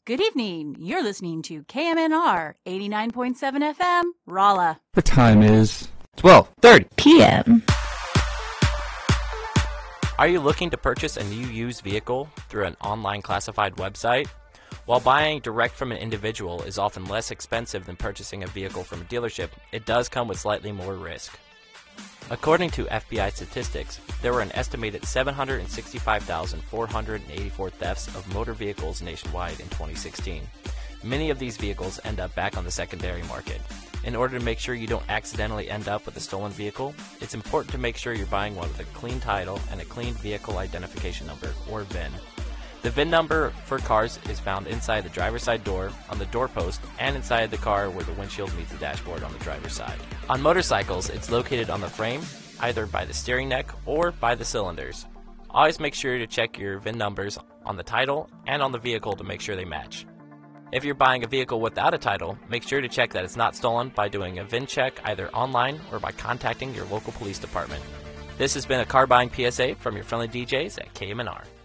Good evening. You're listening to KMNR 89.7 FM, Rolla. The time is 12:30 p.m. Are you looking to purchase a new used vehicle through an online classified website? While buying direct from an individual is often less expensive than purchasing a vehicle from a dealership, it does come with slightly more risk. According to FBI statistics, there were an estimated 765,484 thefts of motor vehicles nationwide in 2016. Many of these vehicles end up back on the secondary market. In order to make sure you don't accidentally end up with a stolen vehicle, it's important to make sure you're buying one with a clean title and a clean vehicle identification number, or VIN. The VIN number for cars is found inside the driver's side door, on the doorpost, and inside the car where the windshield meets the dashboard on the driver's side. On motorcycles, it's located on the frame, either by the steering neck or by the cylinders. Always make sure to check your VIN numbers on the title and on the vehicle to make sure they match. If you're buying a vehicle without a title, make sure to check that it's not stolen by doing a VIN check either online or by contacting your local police department. This has been a car buying PSA from your friendly DJs at KMNR.